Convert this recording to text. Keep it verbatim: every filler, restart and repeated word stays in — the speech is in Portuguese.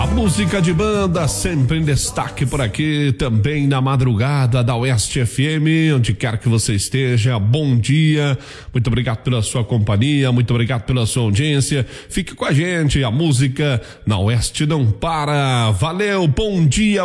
A música de banda sempre em destaque por aqui, também na madrugada da Oeste F M, onde quer que você esteja, bom dia, muito obrigado pela sua companhia, muito obrigado pela sua audiência, fique com a gente, a música na Oeste não para, valeu, bom dia.